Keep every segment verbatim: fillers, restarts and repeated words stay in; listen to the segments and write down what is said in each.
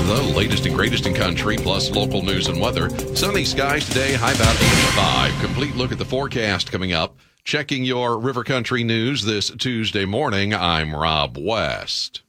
the latest and greatest in country, plus local news and weather. Sunny skies today, high about eighty-five. Complete look at the forecast coming up. Checking your River Country news this Tuesday morning, I'm Rob West.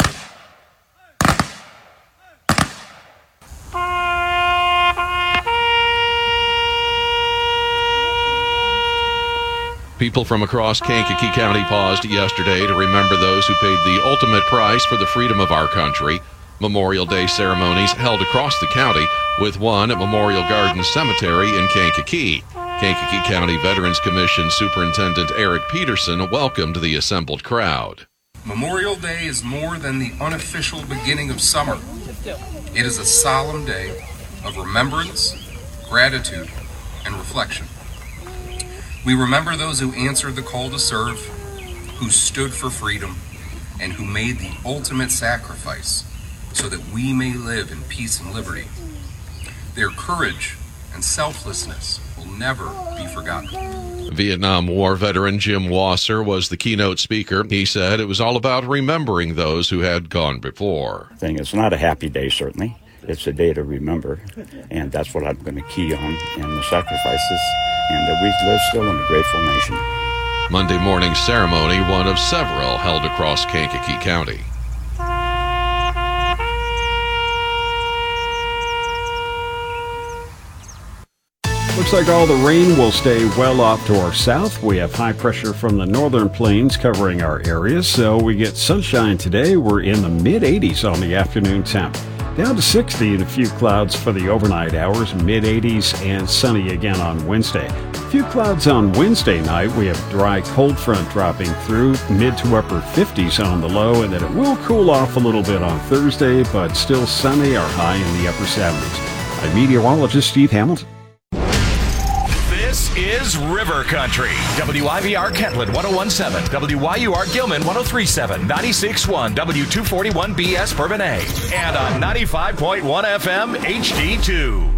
People from across Kankakee County paused yesterday to remember those who paid the ultimate price for the freedom of our country. Memorial Day ceremonies held across the county, with one at Memorial Gardens Cemetery in Kankakee. Kankakee County Veterans Commission Superintendent Eric Peterson welcomed the assembled crowd. Memorial Day is more than the unofficial beginning of summer. It is a solemn day of remembrance, gratitude, and reflection. We remember those who answered the call to serve, who stood for freedom, and who made the ultimate sacrifice so that we may live in peace and liberty. Their courage and selflessness will never be forgotten. Vietnam War veteran Jim Wasser was the keynote speaker. He said it was all about remembering those who had gone before. Thing, it's not a happy day, certainly. It's a day to remember, and that's what I'm going to key on in the sacrifices, and that we live still in a grateful nation. Monday morning ceremony, one of several held across Kankakee County. Looks like all the rain will stay well off to our south. We have high pressure from the northern plains covering our areas, so we get sunshine today. We're in the mid eighties on the afternoon temp. Down to sixty and a few clouds for the overnight hours, mid eighties and sunny again on Wednesday. A few clouds on Wednesday night. We have dry cold front dropping through, mid to upper fifties on the low, and then it will cool off a little bit on Thursday, but still sunny or high in the upper seventies. I'm meteorologist Steve Hamilton. This is River Country. W I V R Kentland one oh one point seven, W Y U R Gilman one oh three point seven, ninety-six point one W two forty-one B S Bourbonnais, and on ninety-five point one F M H D two.